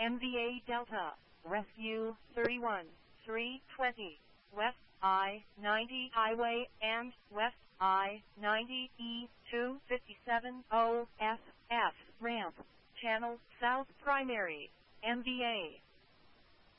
MVA Delta, Rescue 31, 320, West I-90 Highway and West I-90 E257 OSF Ramp, Channel South Primary, MVA.